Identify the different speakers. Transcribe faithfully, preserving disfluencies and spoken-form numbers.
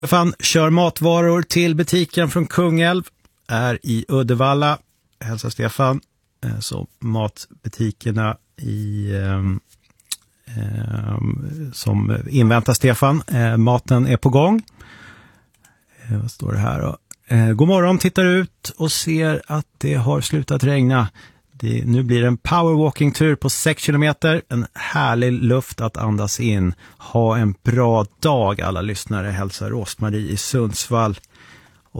Speaker 1: Stefan kör matvaror till butiken från Kungälv, är i Uddevalla. Hälsa Stefan. Så matbutikerna i, eh, eh, som inväntar Stefan. Eh, maten är på gång. Eh, vad står det här då? Eh, god morgon, tittar ut och ser att det har slutat regna. Det, nu blir det en powerwalking-tur på sex kilometer. En härlig luft att andas in. Ha en bra dag alla lyssnare. Hälsar Rosmarie i Sundsvall.